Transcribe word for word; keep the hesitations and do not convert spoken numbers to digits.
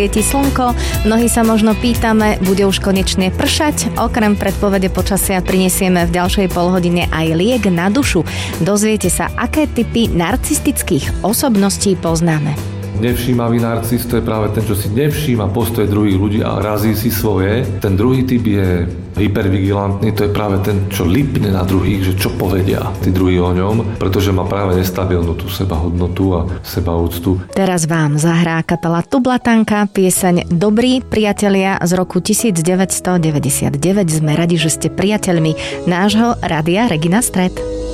Svieti slnko, mnohí sa možno pýtame, bude už konečne pršať? Okrem predpovede počasia prinesieme v ďalšej polhodine aj liek na dušu. Dozviete sa, aké typy narcistických osobností poznáme. Nevšímavý narcis, to je práve ten, čo si nevšíma postoje druhých ľudí a razí si svoje. Ten druhý typ je hypervigilantný, to je práve ten, čo lipne na druhých, že čo povedia tí druhí o ňom, pretože má práve nestabilnú tú sebahodnotu a sebaúctu. Teraz vám zahrá kapela Tublatanka pieseň Dobrí priatelia z roku devätnásťstodeväťdesiatdeväť. Sme radi, že ste priateľmi nášho Rádia Regina Stred.